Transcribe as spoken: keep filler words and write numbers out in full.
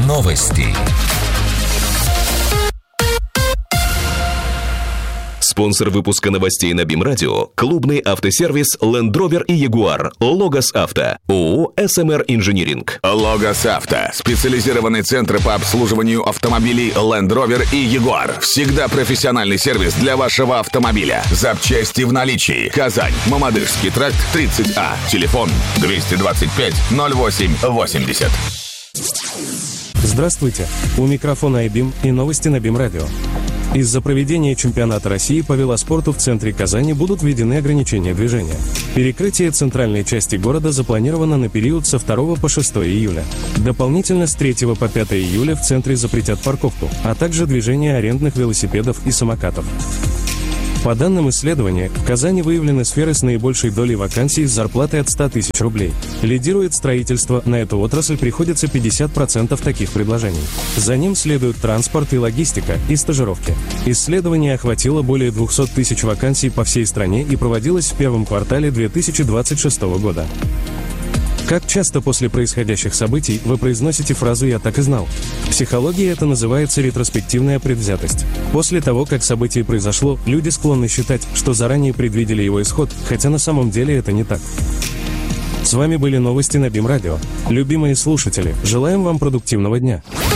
Новости. Спонсор выпуска новостей на БИМ-радио – клубный автосервис Land Rover и Jaguar. Логос Авто. ООО эс эм эр Инжиниринг. Логос Авто. Специализированный центр по обслуживанию автомобилей Land Rover и Jaguar. Всегда профессиональный сервис для вашего автомобиля. Запчасти в наличии. Казань. Мамадышский тракт, тридцать А. Телефон двести двадцать пять ноль восемь восемьдесят. Здравствуйте. У микрофона iBIM и новости на БИМ-радио. Из-за проведения чемпионата России по велоспорту в центре Казани будут введены ограничения движения. Перекрытие центральной части города запланировано на период со второго по шестое июля. Дополнительно с третьего по пятое июля в центре запретят парковку, а также движение арендных велосипедов и самокатов. По данным исследования, в Казани выявлены сферы с наибольшей долей вакансий с зарплатой от ста тысяч рублей. Лидирует строительство, на эту отрасль приходится пятьдесят процентов таких предложений. За ним следуют транспорт и логистика, и стажировки. Исследование охватило более двухсот тысяч вакансий по всей стране и проводилось в первом квартале две тысячи двадцать шестого года. Как часто после происходящих событий вы произносите фразу «я так и знал»? В психологии это называется ретроспективная предвзятость. После того, как событие произошло, люди склонны считать, что заранее предвидели его исход, хотя на самом деле это не так. С вами были новости на БИМ-радио. Любимые слушатели, желаем вам продуктивного дня.